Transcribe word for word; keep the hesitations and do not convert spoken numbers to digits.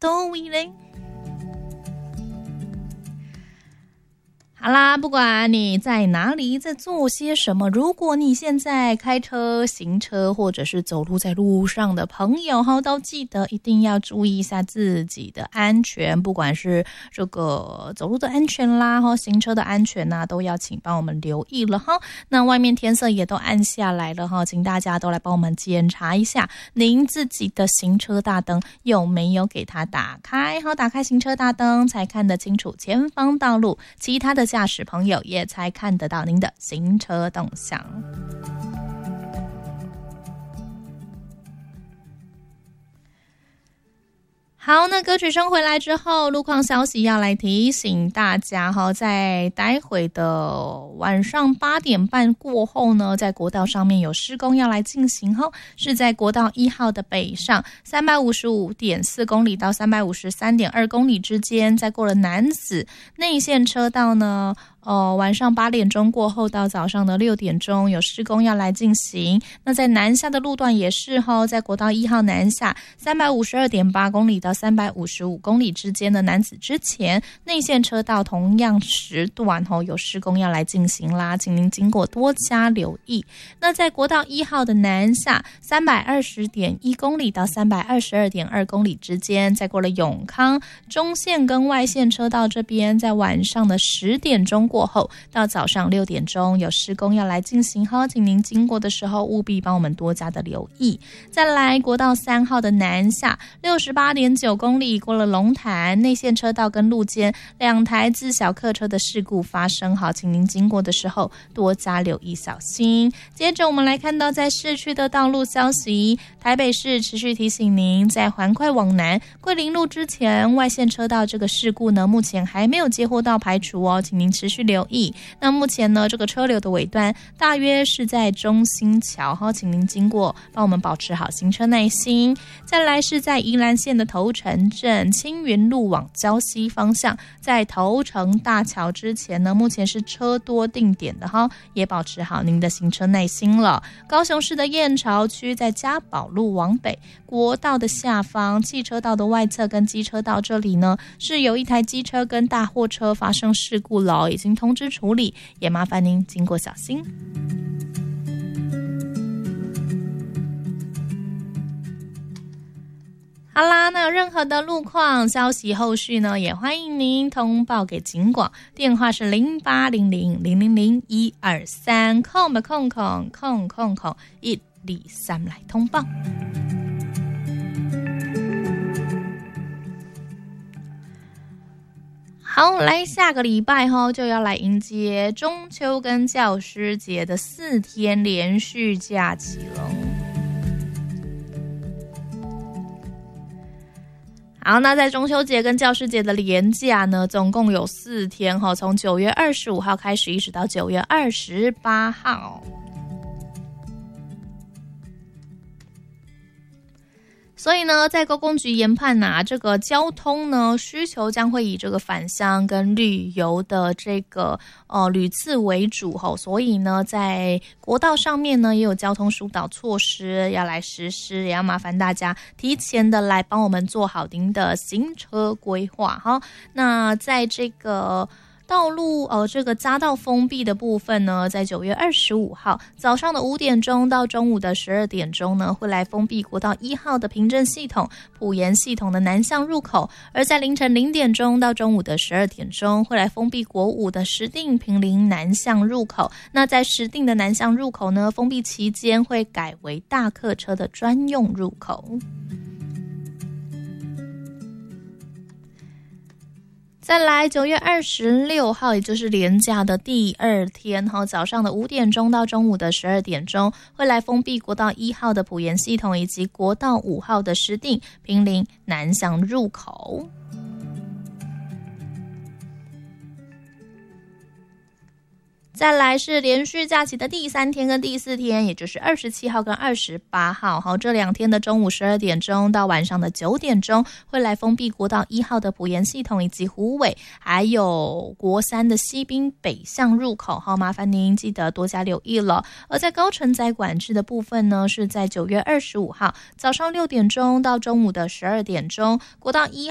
多位嘞。好啦，不管你在哪里，在做些什么，如果你现在开车、行车或者是走路在路上的朋友哈，都记得一定要注意一下自己的安全，不管是这个走路的安全啦，哈，行车的安全呐、啊，都要请帮我们留意了哈。那外面天色也都暗下来了哈，请大家都来帮我们检查一下您自己的行车大灯有没有给它打开，好，打开行车大灯才看得清楚前方道路，其他的驾驶朋友也才看得到您的行车动向。好，那歌曲声回来之后，路况消息要来提醒大家哈，在待会的晚上八点半过后呢，在国道上面有施工要来进行哈，是在国道一号的北上三百五十五点四公里到三百五十三点二公里之间，在过了南子内线车道呢。哦，晚上八点钟过后到早上的六点钟有施工要来进行。那在南下的路段也是哈，在国道一号南下三百五十二点八公里到三百五十五公里之间的南子之前，内线车道同样时段哈有施工要来进行啦，请您经过多加留意。那在国道一号的南下三百二十点一公里到三百二十二点二公里之间，在过了永康中线跟外线车道这边，在晚上的十点钟过后到早上六点钟有施工要来进行哈，请您经过的时候务必帮我们多加的留意。再来国道三号的南下六十八点九公里，过了龙潭内线车道跟路肩两台自小客车的事故发生，好，请您经过的时候多加留意小心。接着我们来看到在市区的道路消息，台北市持续提醒您，在环快往南桂林路之前外线车道这个事故呢，目前还没有接获到排除哦，请您持续留意。那目前呢，这个车流的尾端大约是在中兴桥哈，请您经过帮我们保持好行车耐心。再来是在宜兰县的头城镇青云路往礁溪方向，在头城大桥之前呢，目前是车多定点的哈，也保持好您的行车耐心了。高雄市的燕巢区在嘉宝路往北国道的下方汽车道的外侧跟机车道这里呢，是有一台机车跟大货车发生事故了，已经通知处理，也麻烦您经过小心。好啦，那有任何的路况消息后续呢，也欢迎您通报给警广，电话是零八零零零零零一二三空吧空空空空空一二三来通报。好，来下个礼拜哈就要来迎接中秋跟教师节的四天连续假期了。好，那在中秋节跟教师节的连假呢，总共有四天哈，从九月二十五号开始，一直到九月二十八号。所以呢，在高公局研判呐、啊，这个交通呢需求将会以这个返乡跟旅游的这个呃旅次为主吼，所以呢，在国道上面呢也有交通疏导措施要来实施，也要麻烦大家提前的来帮我们做好您的行车规划哈。那在这个道路呃，这个匝道封闭的部分呢，在九月二十五号早上的五点钟到中午的十二点钟呢，会来封闭国道一号的平镇系统、埔盐系统的南向入口；而在凌晨零点钟到中午的十二点钟，会来封闭国五的石碇坪林南向入口。那在石碇的南向入口呢，封闭期间会改为大客车的专用入口。再来九月二十六号，也就是连假的第二天哈，早上的五点钟到中午的十二点钟，会来封闭国道一号的埔盐系统以及国道五号的石碇坪林南向入口。再来是连续假期的第三天跟第四天，也就是二十七号跟二十八号，好，这两天的中午十二点钟到晚上的九点钟，会来封闭国道一号的埔盐系统以及虎尾，还有国三的西滨北向入口，好，麻烦您记得多加留意了。而在高承载管制的部分呢，是在九月二十五号早上六点钟到中午的十二点钟，国道一